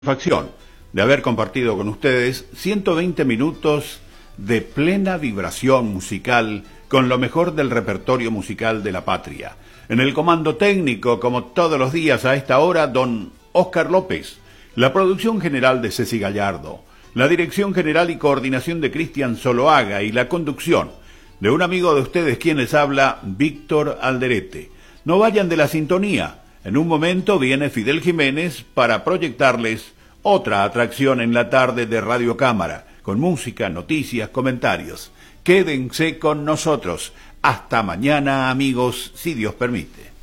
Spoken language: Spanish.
Satisfacción de haber compartido con ustedes 120 minutos de plena vibración musical con lo mejor del repertorio musical de la patria. En el comando técnico, como todos los días a esta hora, don Óscar López. La producción general de Ceci Gallardo. La dirección general y coordinación de Cristian Zoloaga y la conducción de un amigo de ustedes quien les habla, Víctor Alderete. No vayan de la sintonía. En un momento viene Fidel Jiménez para proyectarles otra atracción en la tarde de Radio Cámara, con música, noticias, comentarios. Quédense con nosotros. Hasta mañana, amigos, si Dios permite.